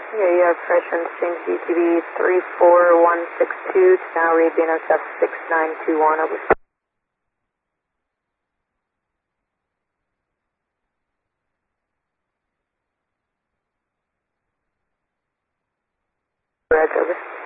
Yeah, you have pressure and change DTB 34162 to now read BNSF 6921 over. Correct, over.